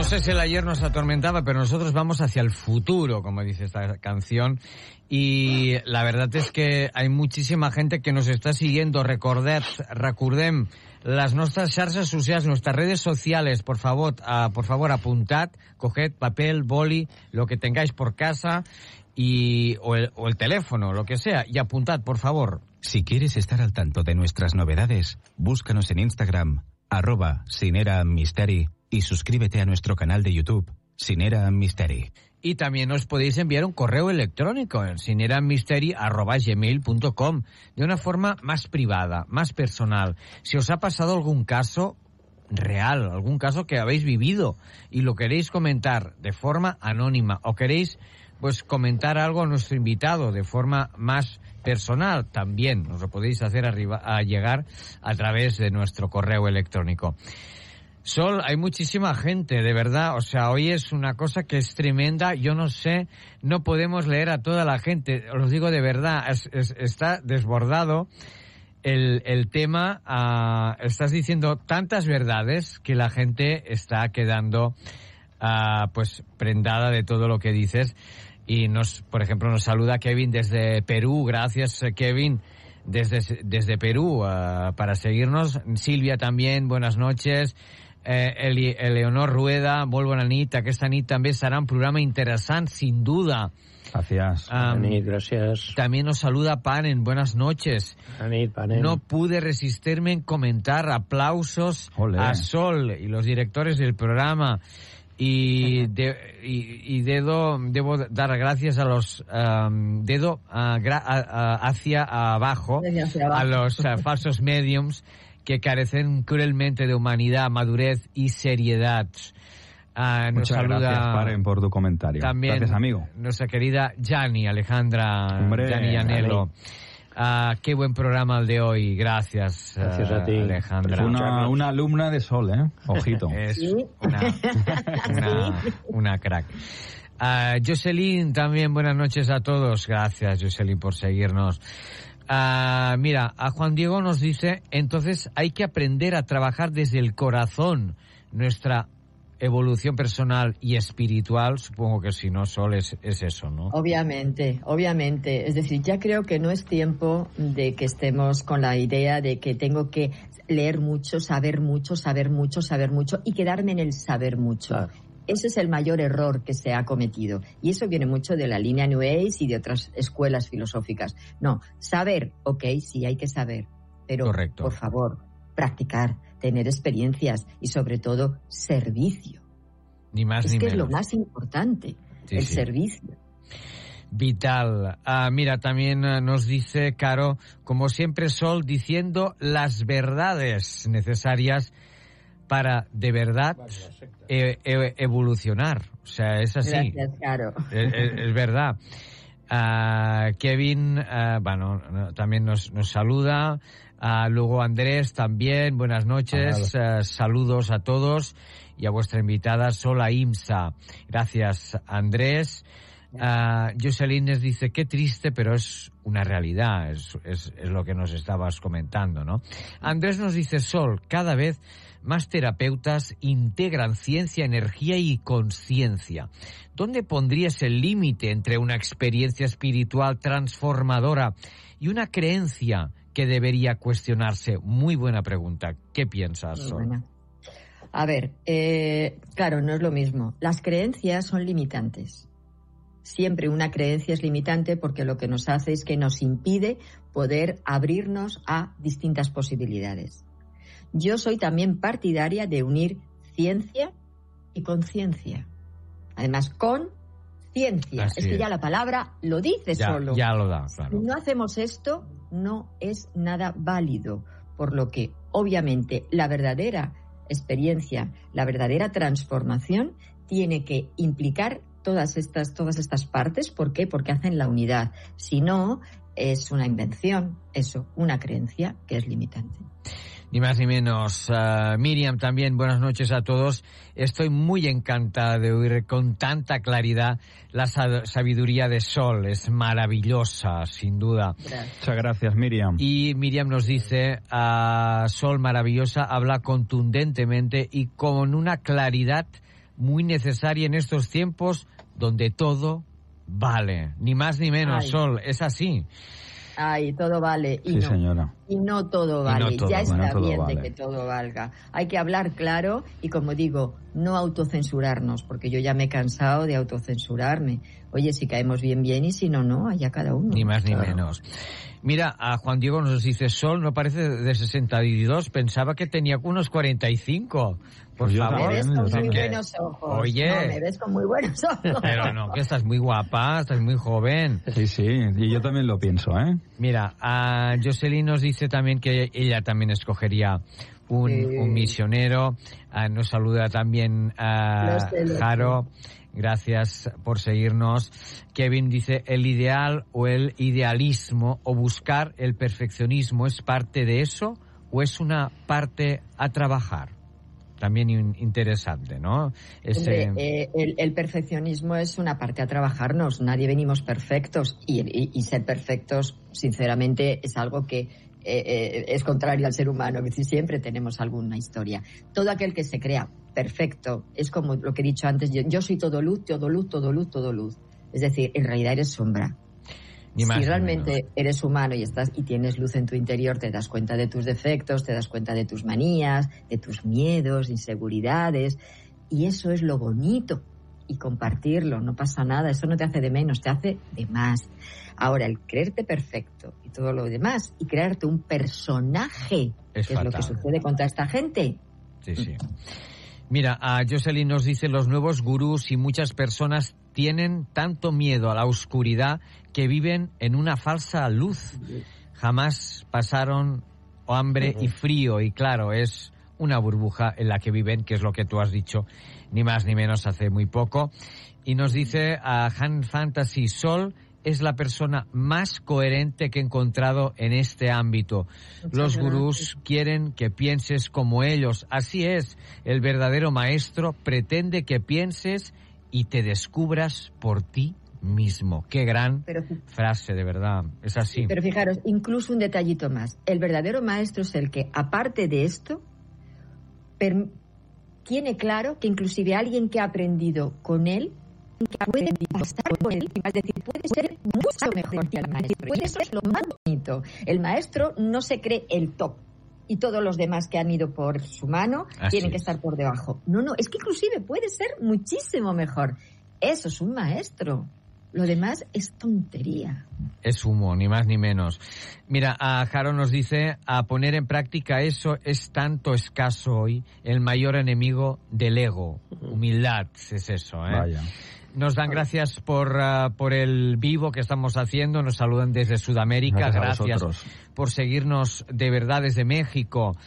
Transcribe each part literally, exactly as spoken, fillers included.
sé si el ayer nos atormentaba, pero nosotros vamos hacia el futuro, como dice esta canción. Y la verdad es que hay muchísima gente que nos está siguiendo. Recordad, recordem las nuestras xarxes sociales, nuestras redes sociales. Por favor, uh, por favor, apuntad, coged papel, boli, lo que tengáis por casa y o el, o el teléfono, lo que sea, y apuntad, por favor. Si quieres estar al tanto de nuestras novedades, búscanos en Instagram, arroba Cinera Misteri, y suscríbete a nuestro canal de YouTube, Cinera Misteri. Y también os podéis enviar un correo electrónico en cineramisteri arroba gmail punto com de una forma más privada, más personal. Si os ha pasado algún caso real, algún caso que habéis vivido y lo queréis comentar de forma anónima o queréis pues comentar algo a nuestro invitado de forma más personal, también nos lo podéis hacer arriba, a llegar a través de nuestro correo electrónico. Sol, hay muchísima gente, de verdad, o sea, hoy es una cosa que es tremenda, yo no sé, no podemos leer a toda la gente, os digo de verdad, es, es, está desbordado el, el tema, uh, estás diciendo tantas verdades que la gente está quedando uh, pues prendada de todo lo que dices. Y nos, por ejemplo, nos saluda Kevin desde Perú. Gracias, Kevin, desde, desde Perú, uh, para seguirnos. Silvia también, buenas noches. Eh, Eli, Eleonor Rueda, molt bona nit. Aquesta nit també serà un programa interessant, sin duda. Gracias. Um, Buenas gracias. También nos saluda Panen, buenas noches. Buenas, Panen. No pude resistirme en comentar. Aplausos Olé. a Sol y los directores del programa. Y, de, y, y dedo, debo dar gracias a los um, dedo uh, gra, uh, hacia abajo, hacia abajo a los uh, falsos mediums que carecen cruelmente de humanidad, madurez y seriedad. Uh, nos Muchas saluda gracias, Paren, por tu comentario. También gracias, amigo. Nuestra querida Yani, Alejandra Hombre, Yani Llanelo. Uh, qué buen programa el de hoy, gracias, gracias a ti, Alejandra. Es una, una alumna de Sol, ¿eh? Ojito. Es una, una, una crack. Uh, Jocelyn, también buenas noches a todos. Gracias, Jocelyn, por seguirnos. Uh, mira, a Juan Diego nos dice, entonces hay que aprender a trabajar desde el corazón nuestra evolución personal y espiritual. Supongo que si no, Sol, es, es eso, ¿no? Obviamente, obviamente. Es decir, ya creo que no es tiempo de que estemos con la idea de que tengo que leer mucho, saber mucho, saber mucho, saber mucho y quedarme en el saber mucho. Claro. Ese es el mayor error que se ha cometido. Y eso viene mucho de la línea New Age y de otras escuelas filosóficas. No, saber, ok, sí hay que saber. Pero, Correcto. Por favor, practicar, tener experiencias y sobre todo servicio. Ni más es ni que menos. Es lo más importante, sí, el sí. servicio. Vital. Ah, mira, también nos dice Caro, como siempre, Sol, diciendo las verdades necesarias para de verdad e- e- evolucionar. O sea, es así. Gracias, Caro. Es, es, es verdad. Uh, Kevin, uh, bueno, también nos, nos saluda. Uh, luego Andrés también, buenas noches, uh, saludos a todos y a vuestra invitada Sola Imsa. Gracias, Andrés. Uh, Jocelyn nos dice, qué triste, pero es una realidad, es, es, es lo que nos estabas comentando, ¿no? Andrés nos dice, Sol, cada vez más terapeutas integran ciencia, energía y conciencia. ¿Dónde pondrías el límite entre una experiencia espiritual transformadora y una creencia que debería cuestionarse? Muy buena pregunta. ¿Qué piensas, Sol? Buena. A ver, eh, claro, no es lo mismo. Las creencias son limitantes. Siempre una creencia es limitante porque lo que nos hace es que nos impide poder abrirnos a distintas posibilidades. Yo soy también partidaria de unir ciencia y conciencia. Además, con ciencia. Así es que ya la palabra lo dice ya, solo. Ya lo da, claro. Si no hacemos esto, no es nada válido. Por lo que, obviamente, la verdadera experiencia, la verdadera transformación, tiene que implicar todas estas, todas estas partes. ¿Por qué? Porque hacen la unidad. Si no, es una invención, eso, una creencia que es limitante. Ni más ni menos. Uh, Miriam, también buenas noches a todos. Estoy muy encantada de oír con tanta claridad la sabiduría de Sol. Es maravillosa, sin duda. Gracias. Muchas gracias, Miriam. Y Miriam nos dice, uh, Sol maravillosa, habla contundentemente y con una claridad muy necesaria en estos tiempos donde todo vale, ni más ni menos. Ay. Sol, es así. Ay, todo vale. Y sí, no, señora. Y no todo vale. No todo, ya está bueno, bien vale. de que todo valga. Hay que hablar claro y, como digo, no autocensurarnos, porque yo ya me he cansado de autocensurarme. Oye, si caemos bien, bien, y si no, no, allá cada uno. Ni más claro. ni menos. Mira, a Juan Diego nos dice, Sol no parece de sesenta y dos, pensaba que tenía unos cuarenta y cinco. Por Pues favor. Me ves con muy que... buenos ojos. Oye. No, me ves con muy buenos ojos. Pero no, que estás muy guapa, estás muy joven. Sí, sí, y yo también lo pienso, ¿eh? Mira, a Jocelyn nos dice también que ella también escogería un, sí. un misionero. Uh, nos saluda también a uh, Jaro. Gracias por seguirnos. Kevin dice, el ideal o el idealismo o buscar el perfeccionismo, ¿es parte de eso o es una parte a trabajar? También interesante, ¿no? Ese... Hombre, eh, el, el perfeccionismo es una parte a trabajarnos. Nadie venimos perfectos y, y, y ser perfectos, sinceramente, es algo que eh, eh, es contrario al ser humano. Es decir, siempre tenemos alguna historia. Todo aquel que se crea perfecto es como lo que he dicho antes. Yo, yo soy todo luz, todo luz, todo luz, todo luz. Es decir, en realidad eres sombra. Ni más, si realmente ni menos. Eres humano y estás y tienes luz en tu interior, te das cuenta de tus defectos, te das cuenta de tus manías, de tus miedos, inseguridades, y eso es lo bonito. Y compartirlo, no pasa nada, eso no te hace de menos, te hace de más. Ahora, el creerte perfecto y todo lo demás, y crearte un personaje, es que fatal. Es lo que sucede con toda esta gente. Sí, sí. Mira, a Jocelyn nos dice, los nuevos gurús y muchas personas tienen tanto miedo a la oscuridad que viven en una falsa luz. Jamás pasaron hambre y frío, y claro, es una burbuja en la que viven, que es lo que tú has dicho, ni más ni menos hace muy poco. Y nos dice a Han Fantasy, Sol es la persona más coherente que he encontrado en este ámbito. Muchas Los gurús gracias. Quieren que pienses como ellos. Así es, el verdadero maestro pretende que pienses y te descubras por ti mismo. Qué gran pero, frase, de verdad. Es así. Pero fijaros, incluso un detallito más. El verdadero maestro es el que, aparte de esto, per- tiene claro que inclusive alguien que ha aprendido con él, que puede estar con él, es decir, puede ser mucho mejor que el maestro. Puede ser lo más bonito. El maestro no se cree el top y todos los demás que han ido por su mano Así tienen que estar por debajo. No, no, es que inclusive puede ser muchísimo mejor. Eso es un maestro. Lo demás es tontería. Es humo, ni más ni menos. Mira, a Jaro nos dice, a poner en práctica eso es tanto escaso hoy, el mayor enemigo del ego. Humildad es eso, ¿eh? Vaya. Nos dan gracias por, uh, por el vivo que estamos haciendo. Nos saludan desde Sudamérica. Gracias, gracias por seguirnos de verdad desde México.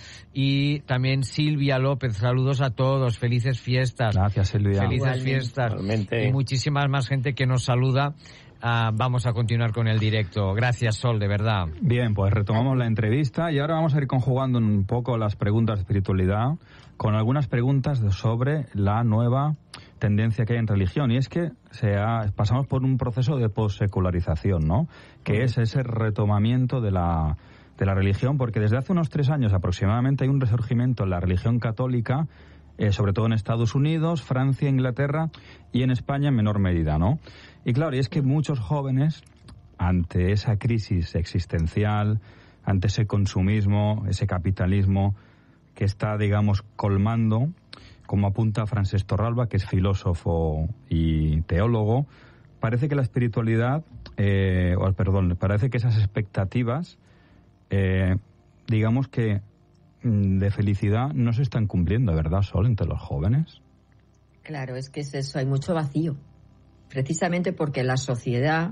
Y también Silvia López. Saludos a todos. Felices fiestas. Gracias, Silvia. Felices Igualmente. fiestas. Igualmente. Y muchísimas más gente que nos saluda. Uh, vamos a continuar con el directo. Gracias, Sol, de verdad. Bien, pues retomamos la entrevista y ahora vamos a ir conjugando un poco las preguntas de espiritualidad con algunas preguntas de, sobre la nueva tendencia que hay en religión, y es que se ha, pasamos por un proceso de possecularización, ¿no? Que uh-huh. es ese retomamiento de la, de la religión, porque desde hace unos tres años aproximadamente hay un resurgimiento en la religión católica, eh, sobre todo en Estados Unidos, Francia, Inglaterra y en España en menor medida, ¿no? Y claro, y es que muchos jóvenes, ante esa crisis existencial, ante ese consumismo, ese capitalismo que está, digamos, colmando, como apunta Francesc Torralba, que es filósofo y teólogo, parece que la espiritualidad, eh, o perdón, parece que esas expectativas, eh, digamos que de felicidad no se están cumpliendo, ¿verdad, Sol, entre los jóvenes? Claro, es que es eso, hay mucho vacío. Precisamente porque la sociedad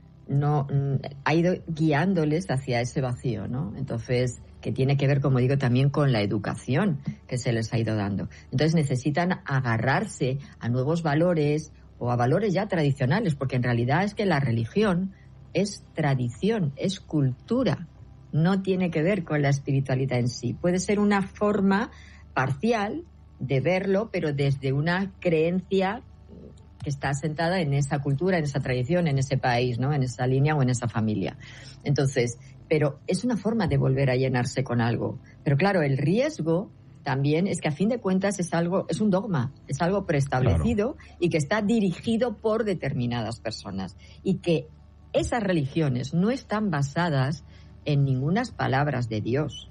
no ha ido guiándoles hacia ese vacío, ¿no? Entonces, que tiene que ver, como digo, también con la educación que se les ha ido dando. Entonces necesitan agarrarse a nuevos valores o a valores ya tradicionales, porque en realidad es que la religión es tradición, es cultura, no tiene que ver con la espiritualidad en sí. Puede ser una forma parcial de verlo, pero desde una creencia que está asentada en esa cultura, en esa tradición, en ese país, ¿no? En esa línea o en esa familia. Entonces, pero es una forma de volver a llenarse con algo. Pero claro, el riesgo también es que a fin de cuentas es algo, es un dogma, es algo preestablecido, claro, y que está dirigido por determinadas personas. Y que esas religiones no están basadas en ningunas palabras de Dios.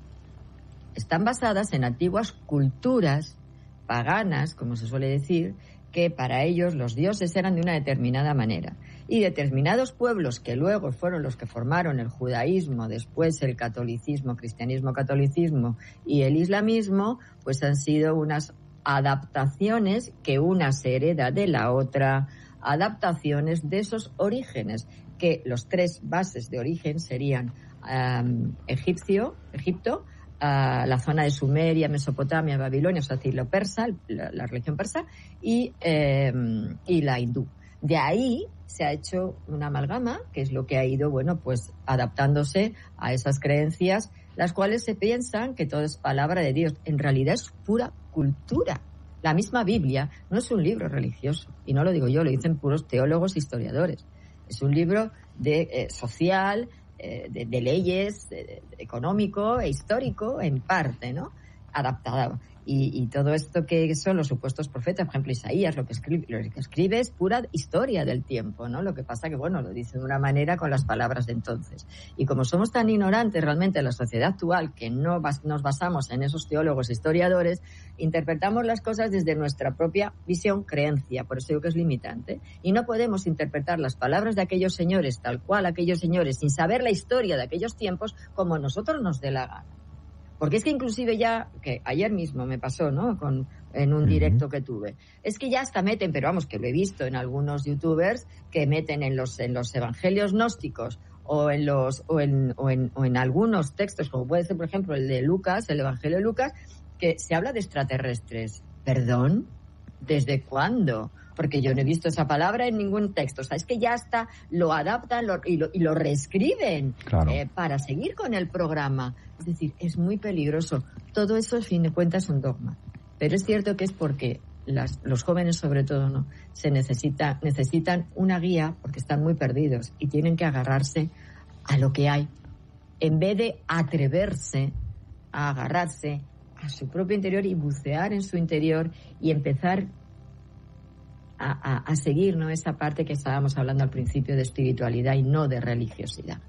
Están basadas en antiguas culturas paganas, como se suele decir, que para ellos los dioses eran de una determinada manera. Y determinados pueblos que luego fueron los que formaron el judaísmo, después el catolicismo, cristianismo, catolicismo y el islamismo, pues han sido unas adaptaciones que una se hereda de la otra, adaptaciones de esos orígenes, que los tres bases de origen serían um, egipcio, Egipto, Uh, la zona de Sumeria, Mesopotamia, Babilonia, o sea, decir, lo persa, la, la religión persa, y, eh, y la hindú. De ahí se ha hecho una amalgama, que es lo que ha ido, bueno, pues adaptándose a esas creencias, las cuales se piensan que todo es palabra de Dios. En realidad es pura cultura. La misma Biblia no es un libro religioso, y no lo digo yo, lo dicen puros teólogos e historiadores. Es un libro de eh, social, De, de leyes, de, de, económico e histórico, en parte, ¿no? Adaptado. Y, y todo esto que son los supuestos profetas, por ejemplo, Isaías, lo que escribe, lo que escribe es pura historia del tiempo, ¿no? Lo que pasa que, bueno, lo dice de una manera con las palabras de entonces. Y como somos tan ignorantes realmente en la sociedad actual, que no bas, nos basamos en esos teólogos e historiadores, interpretamos las cosas desde nuestra propia visión, creencia, por eso digo que es limitante. Y no podemos interpretar las palabras de aquellos señores, tal cual aquellos señores, sin saber la historia de aquellos tiempos, como nosotros nos dé la gana. Porque es que inclusive ya, que ayer mismo me pasó, ¿no?, con, en un directo que tuve, es que ya hasta meten, pero vamos, que lo he visto en algunos youtubers, que meten en los, en los evangelios gnósticos o en los o en, o en, o en algunos textos, como puede ser, por ejemplo, el de Lucas, el evangelio de Lucas, que se habla de extraterrestres. ¿Perdón? ¿Desde cuándo? Porque yo no he visto esa palabra en ningún texto. O sea, es que ya hasta lo adaptan lo, y, lo, y lo reescriben, claro, eh, para seguir con el programa. Es decir, es muy peligroso. Todo eso, a fin de cuentas, es un dogma. Pero es cierto que es porque las, los jóvenes, sobre todo, no se necesita, necesitan una guía, porque están muy perdidos y tienen que agarrarse a lo que hay, en vez de atreverse a agarrarse a su propio interior y bucear en su interior y empezar A, a, a seguir, ¿no?, esa parte que estábamos hablando al principio de espiritualidad y no de religiosidad.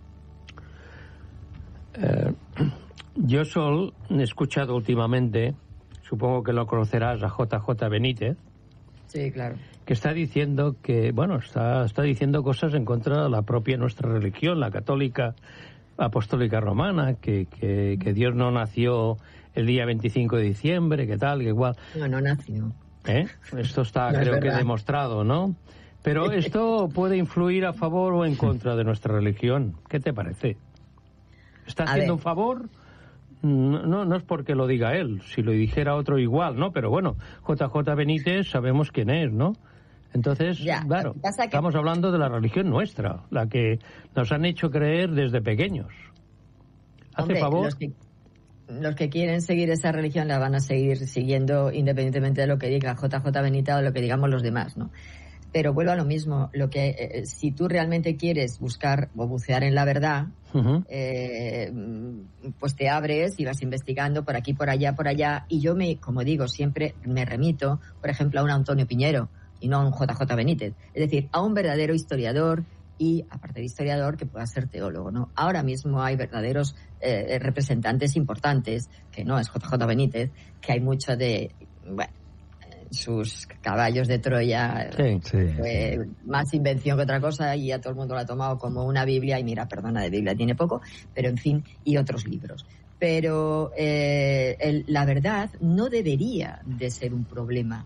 Eh, yo solo he escuchado últimamente, supongo que lo conocerás, a J J Benítez. Sí, claro. Que está diciendo que, bueno, está, está diciendo cosas en contra de la propia nuestra religión, la católica apostólica romana, que, que, que Dios no nació el día veinticinco de diciembre, que tal, que igual. No, no nació. ¿Eh? Esto está, no creo que demostrado, ¿no? Pero esto puede influir a favor o en contra de nuestra religión. ¿Qué te parece? ¿Está haciendo un favor? No, no, no es porque lo diga él. Si lo dijera otro igual, ¿no? Pero bueno, J J Benítez sabemos quién es, ¿no? Entonces, ya, claro, que... estamos hablando de la religión nuestra, la que nos han hecho creer desde pequeños. ¿Hace Hombre, favor? Los que... Los que quieren seguir esa religión la van a seguir siguiendo independientemente de lo que diga J J Benítez o lo que digamos los demás, ¿no? Pero vuelvo a lo mismo, lo que eh, si tú realmente quieres buscar o bucear en la verdad, uh-huh. eh, pues te abres y vas investigando por aquí, por allá, por allá, y yo me, como digo, siempre me remito, por ejemplo, a un Antonio Piñero y no a un J J Benítez, es decir, a un verdadero historiador y, aparte de historiador, que pueda ser teólogo, ¿no? Ahora mismo hay verdaderos eh, representantes importantes, que no es J J Benítez, que hay mucho de, bueno, sus caballos de Troya, sí, sí, fue sí. más invención que otra cosa, y ya todo el mundo lo ha tomado como una Biblia, y mira, perdona, de Biblia tiene poco, pero en fin, y otros libros. Pero eh, el, la verdad no debería de ser un problema.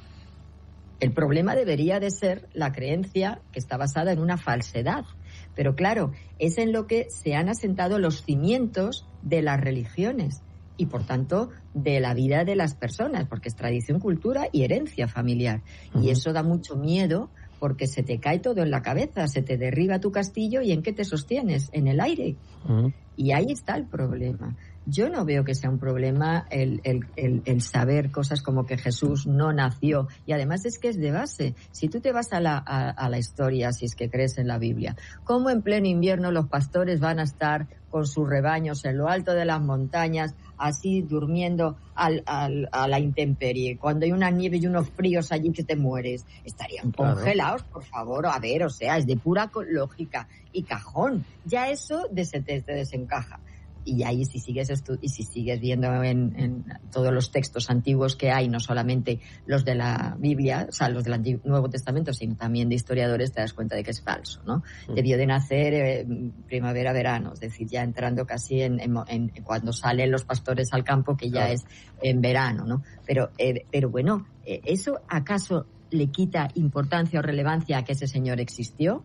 El problema debería de ser la creencia que está basada en una falsedad. Pero claro, es en lo que se han asentado los cimientos de las religiones y, por tanto, de la vida de las personas, porque es tradición, cultura y herencia familiar. Uh-huh. Y eso da mucho miedo porque se te cae todo en la cabeza, se te derriba tu castillo, ¿y en qué te sostienes? En el aire. Uh-huh. Y ahí está el problema. Yo no veo que sea un problema el, el, el, el saber cosas como que Jesús no nació. Y además es que es de base. Si tú te vas a la, a, a la historia, si es que crees en la Biblia, ¿cómo en pleno invierno los pastores van a estar con sus rebaños en lo alto de las montañas, así durmiendo al, al, a la intemperie. Cuando hay una nieve y unos fríos allí que te mueres, estarían claro. congelados, por favor. A ver, o sea, es de pura lógica y cajón. Ya eso de se te, te desencaja. Y ahí si sigues estu- y si sigues viendo en, en todos los textos antiguos que hay, no solamente los de la Biblia, o sea, los del Antiguo, Nuevo Testamento, sino también de historiadores, te das cuenta de que es falso, ¿no? Mm. Debió de nacer eh, primavera-verano, es decir, ya entrando casi en, en, en cuando salen los pastores al campo, que ya claro. es en verano, ¿no? Pero, eh, pero bueno, eh, ¿eso acaso le quita importancia o relevancia a que ese señor existió?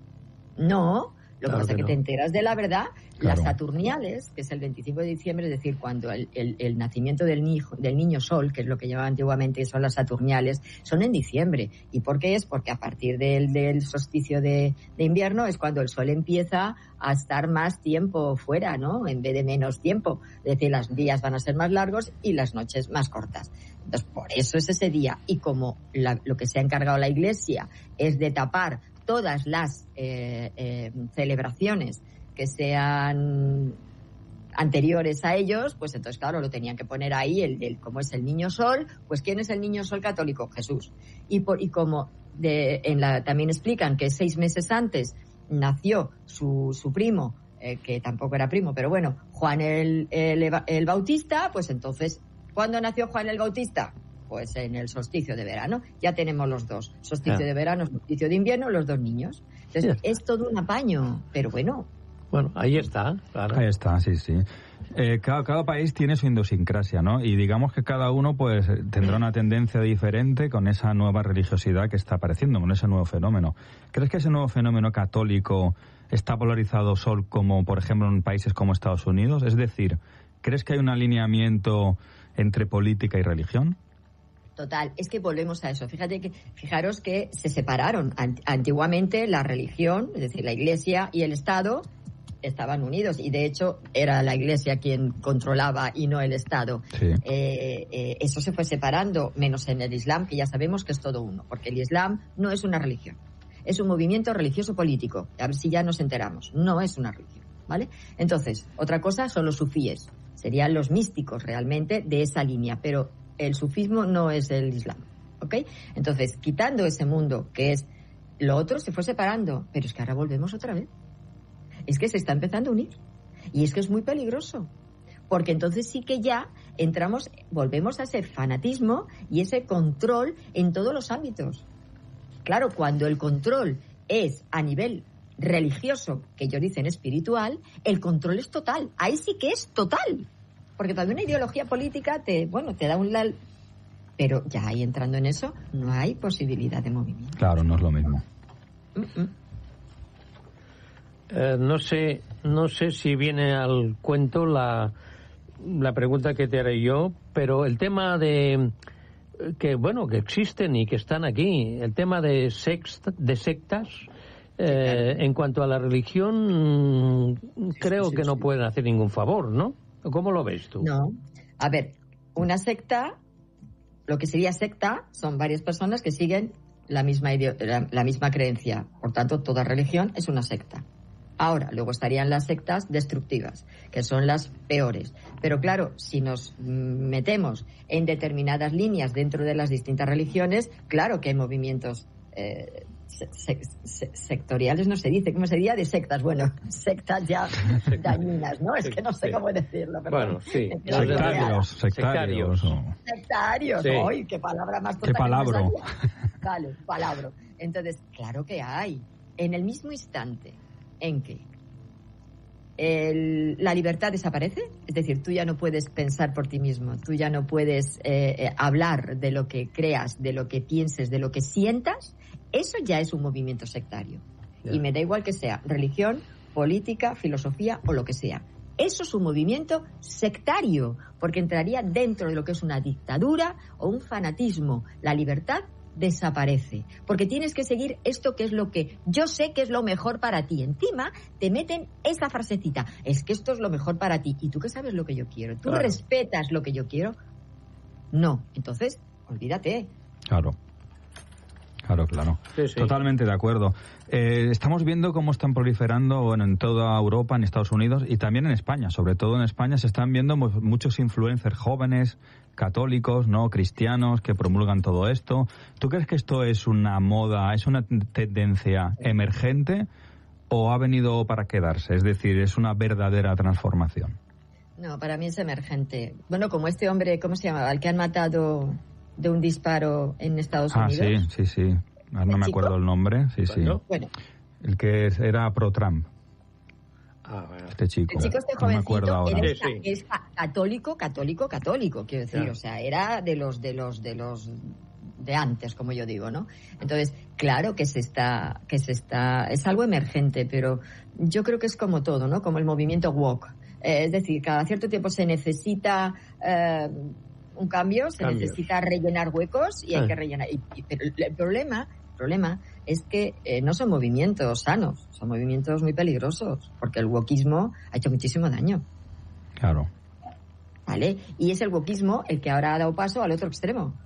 No. Lo que pasa es que, que no. te enteras de la verdad. Claro. Las Saturniales, que es el veinticinco de diciembre, es decir, cuando el, el, el nacimiento del, ni, del niño sol, que es lo que llamaba antiguamente, son las Saturniales, son en diciembre. ¿Y por qué es? Porque a partir del, del solsticio de, de invierno es cuando el sol empieza a estar más tiempo fuera, ¿no? En vez de menos tiempo. Es decir, los días van a ser más largos y las noches más cortas. Entonces, por eso es ese día. Y como la, lo que se ha encargado la Iglesia es de tapar todas las eh, eh, celebraciones que sean anteriores a ellos, pues entonces, claro, lo tenían que poner ahí, el, el como es el Niño Sol, pues ¿quién es el Niño Sol católico? Jesús. Y, por, y como de, en la, también explican que seis meses antes nació su, su primo, eh, que tampoco era primo, pero bueno, Juan el, el, el Bautista, pues entonces, ¿cuándo nació Juan el Bautista? Pues en el solsticio de verano. Ya tenemos los dos. Solsticio yeah. de verano, solsticio de invierno, los dos niños. Entonces, yeah. es todo un apaño, pero bueno. Bueno, ahí está, claro. Ahí está, sí, sí. Eh, cada, cada país tiene su idiosincrasia, ¿no? Y digamos que cada uno pues tendrá una tendencia diferente con esa nueva religiosidad que está apareciendo, con ese nuevo fenómeno. ¿Crees que ese nuevo fenómeno católico está polarizado solo como, por ejemplo, en países como Estados Unidos? Es decir, ¿crees que hay un alineamiento entre política y religión? Total, es que volvemos a eso. Fíjate que, fijaros que se separaron. Antiguamente la religión, es decir, la Iglesia y el Estado estaban unidos y de hecho era la Iglesia quien controlaba y no el Estado. Sí. Eh, eh, eso se fue separando, menos en el Islam, que ya sabemos que es todo uno, porque el Islam no es una religión, es un movimiento religioso político. A ver si ya nos enteramos, no es una religión, ¿vale? Entonces, otra cosa son los sufíes, serían los místicos realmente de esa línea, pero el sufismo no es el Islam, ¿ok? Entonces, quitando ese mundo que es lo otro, se fue separando, pero es que ahora volvemos otra vez. Es que se está empezando a unir. Y es que es muy peligroso, porque entonces sí que ya entramos, volvemos a ese fanatismo y ese control en todos los ámbitos. Claro, cuando el control es a nivel religioso, que ellos dicen espiritual, el control es total. Ahí sí que es total. Porque también una ideología política te, bueno, te da un lal, pero ya ahí entrando en eso no hay posibilidad de movimiento. Claro, no es lo mismo. Uh-uh. Eh, no sé, no sé si viene al cuento la la pregunta que te haré yo, pero el tema de que bueno que existen y que están aquí, el tema de sext, de sectas. Eh, en cuanto a la religión, creo sí, sí, que no sí. pueden hacer ningún favor, ¿no? ¿Cómo lo ves tú? No. A ver, una secta, lo que sería secta, son varias personas que siguen la misma ideo- la, la misma creencia. Por tanto, toda religión es una secta. Ahora, luego estarían las sectas destructivas, que son las peores. Pero claro, si nos metemos en determinadas líneas dentro de las distintas religiones, claro que hay movimientos eh, Se, se, sectoriales, no se dice, ¿cómo se diría? De sectas, bueno, sectas ya dañinas, ¿no? Es que no sé cómo decirlo. Perdón. Bueno, sí. Sectarios, sectarios. Sectarios, sí. ¡ay, qué palabra más tonta! ¡Qué palabra! Vale, palabra. Entonces, claro que hay. En el mismo instante en que el, la libertad desaparece, es decir, tú ya no puedes pensar por ti mismo, tú ya no puedes eh, eh, hablar de lo que creas, de lo que pienses, de lo que sientas, eso ya es un movimiento sectario. Yeah. Y me da igual que sea religión, política, filosofía o lo que sea. Eso es un movimiento sectario, porque entraría dentro de lo que es una dictadura o un fanatismo. La libertad desaparece, porque tienes que seguir esto que es lo que yo sé que es lo mejor para ti. Encima te meten esa frasecita, es que esto es lo mejor para ti. ¿Y tú qué sabes lo que yo quiero? ¿Tú claro. respetas lo que yo quiero? No. Entonces, olvídate. Claro. Claro, Claro, claro. Sí, sí. Totalmente de acuerdo. Eh, estamos viendo cómo están proliferando, bueno, en toda Europa, en Estados Unidos y también en España. Sobre todo en España se están viendo mu- muchos influencers jóvenes, católicos, no cristianos, que promulgan todo esto. ¿Tú crees que esto es una moda, es una t- tendencia emergente o ha venido para quedarse? Es decir, ¿es una verdadera transformación? No, para mí es emergente. Bueno, como este hombre, ¿cómo se llamaba? El que han matado de un disparo en Estados Ah, Unidos. sí, sí, sí. Ahora no me chico? acuerdo el nombre. Sí, sí. ¿Cuándo? Bueno, El que es- era pro-Trump, Ah, bueno. este chico. el chico este No me acuerdo jovencito ahora. era, Sí, sí. es ca- católico, católico, católico, quiero decir, Claro. o sea, era de los de los de los de antes, como yo digo, ¿no? Entonces, claro que se está que se está es algo emergente, pero yo creo que es como todo, ¿no? Como el movimiento woke. Eh, es decir, cada cierto tiempo se necesita eh, un cambio, se Cambios. necesita rellenar huecos y hay Sí. que rellenar. Y, y- pero el problema, el problema es que eh, no son movimientos sanos, son movimientos muy peligrosos, porque el wokismo ha hecho muchísimo daño, Claro. ¿vale? Y es el wokismo el que ahora ha dado paso al otro extremo,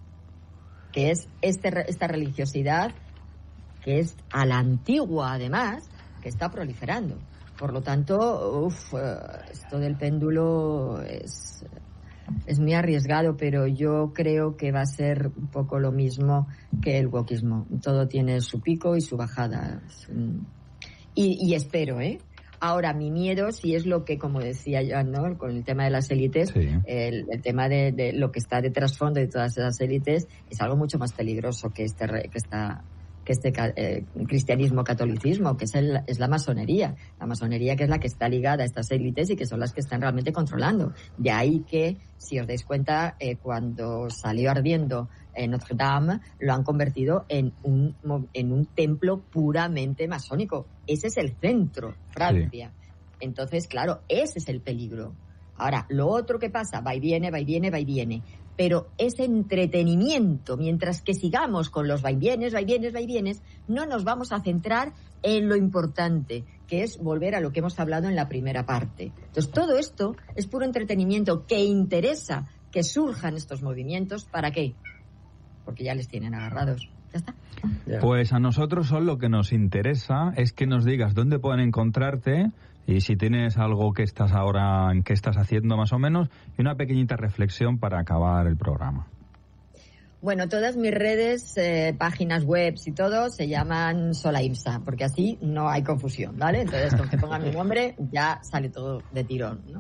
que es este, re- esta religiosidad que es a la antigua, además, que está proliferando. Por lo tanto, uf, eh, esto del péndulo es, es muy arriesgado, pero yo creo que va a ser un poco lo mismo que el wokismo. Todo tiene su pico y su bajada. Es un- Y, y espero, ¿eh? Ahora, mi miedo, si es lo que, como decía yo, ¿no? Con el tema de las élites, Sí. el, el tema de, de lo que está de trasfondo de todas esas élites es algo mucho más peligroso que este, re- que esta, que este ca- eh, cristianismo, catolicismo, que es, el, es la masonería. La masonería que es la que está ligada a estas élites y que son las que están realmente controlando. De ahí que, si os dais cuenta, eh, cuando salió ardiendo en Notre Dame, lo han convertido en un, mo- en un templo puramente masónico. Ese es el centro, Francia. Entonces, claro, ese es el peligro. Ahora, lo otro que pasa, va y viene, va y viene, va y viene. Pero ese entretenimiento, mientras que sigamos con los vaivienes, vaivienes, vaivienes, no nos vamos a centrar en lo importante, que es volver a lo que hemos hablado en la primera parte. Entonces, todo esto es puro entretenimiento que interesa que surjan estos movimientos. ¿Para qué? Porque ya les tienen agarrados. Ya está. Ya. Pues a nosotros solo lo que nos interesa es que nos digas dónde pueden encontrarte y si tienes algo que estás ahora, en qué estás haciendo más o menos, y una pequeñita reflexión para acabar el programa. Bueno, todas mis redes, eh, páginas web y todo se llaman Solaimsa, porque así no hay confusión, ¿vale? Entonces, con que pongan mi nombre ya sale todo de tirón, ¿no?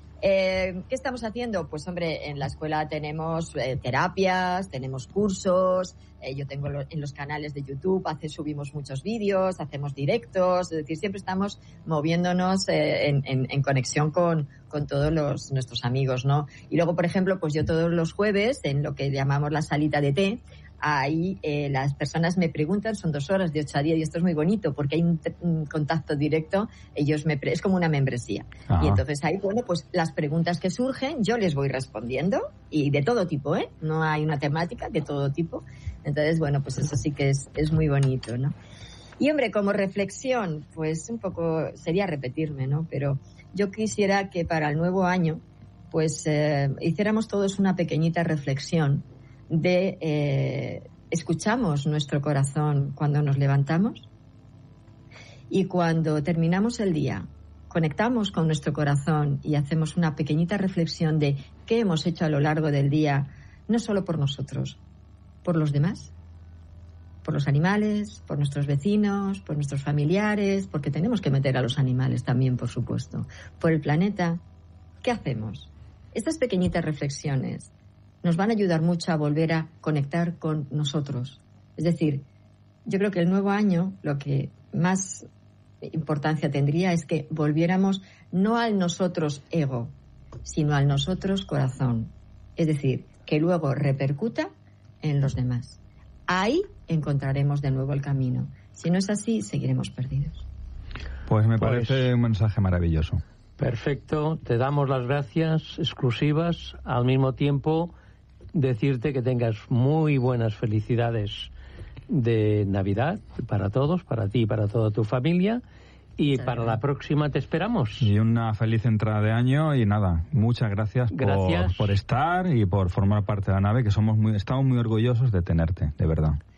Eh, ¿Qué estamos haciendo? Pues, hombre, en la escuela tenemos eh, terapias, tenemos cursos, eh, yo tengo lo, en los canales de YouTube, hace, subimos muchos vídeos, hacemos directos, es decir, siempre estamos moviéndonos eh, en, en, en conexión con, con todos los, nuestros amigos, ¿no? Y luego, por ejemplo, pues yo todos los jueves, en lo que llamamos la salita de té, ahí eh, las personas me preguntan, son dos horas de ocho a diez y esto es muy bonito porque hay un, un contacto directo, ellos me pre- es como una membresía. Ajá. Y entonces ahí, bueno, pues las preguntas que surgen yo les voy respondiendo y de todo tipo, ¿eh? No hay una temática, de todo tipo. Entonces, bueno, pues eso sí que es, es muy bonito, ¿no? Y hombre, como reflexión, pues un poco sería repetirme, ¿no? Pero yo quisiera que para el nuevo año, pues eh, hiciéramos todos una pequeñita reflexión de eh, escuchamos nuestro corazón cuando nos levantamos y cuando terminamos el día conectamos con nuestro corazón y hacemos una pequeñita reflexión de qué hemos hecho a lo largo del día, no solo por nosotros, por los demás, por los animales, por nuestros vecinos, por nuestros familiares, porque tenemos que meter a los animales también, por supuesto, por el planeta. ¿Qué hacemos? Estas pequeñitas reflexiones nos van a ayudar mucho a volver a conectar con nosotros. Es decir, yo creo que el nuevo año lo que más importancia tendría es que volviéramos no al nosotros ego, sino al nosotros corazón. Es decir, que luego repercuta en los demás. Ahí encontraremos de nuevo el camino. Si no es así, seguiremos perdidos. Pues me Pues- parece un mensaje maravilloso. Perfecto, te damos las gracias exclusivas. Al mismo tiempo, decirte que tengas muy buenas felicidades de Navidad para todos, para ti y para toda tu familia. Y Muchas para gracias. la próxima te esperamos. Y una feliz entrada de año y nada, muchas gracias, por- Gracias. Por, estar y por formar parte de la nave, que somos muy, estamos muy orgullosos de tenerte, de verdad.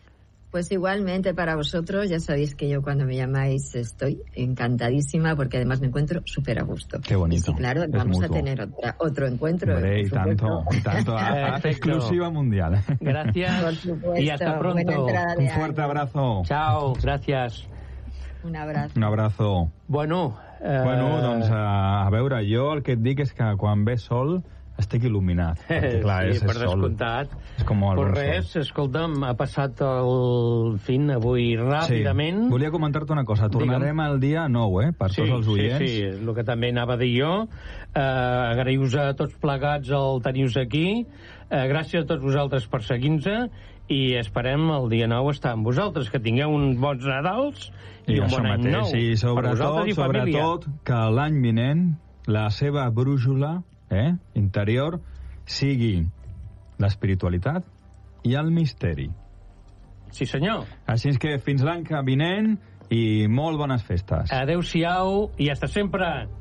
Pues igualmente para vosotros, ya sabéis que yo cuando me llamáis estoy encantadísima porque además me encuentro súper a gusto. Qué bonito. Y sí, claro, es vamos mutuo. a tener otra, otro encuentro. Hombre, y tanto, y tanto a, a exclusiva mundial. Gracias. Por supuesto. Y hasta Buena pronto. entrada de Un fuerte año. abrazo. Chao, gràcies. Un abrazo. Un abrazo. Bueno, eh... Bueno, doncs a, a veure, jo el que et dic és que quan ve sol estic il·luminat. Perquè, clar, sí, és, per és sol. descomptat. És com el Pues bon res, sol. escolta'm, ha passat el fin avui ràpidament. Sí. Volia comentar-te una cosa. Tornarem Digue'm. al dia nou, eh? Per Sí, tots els oients. sí, sí, és el que també anava a dir jo. Eh, Agraïu-vos a tots plegats el teniu-vos aquí. Eh, gràcies a tots vosaltres per seguir-nos i esperem el dia nou estar amb vosaltres. Que tingueu uns bons Nadals i, I un això bon any mateix, nou. i sobretot, per vosaltres i família. sobretot que l'any vinent la seva brújula eh, interior sigui l'espiritualitat i el misteri. Sí, senyor. Així és que fins l'any que vinent i molt bones festes. Adéu-siau i hasta sempre.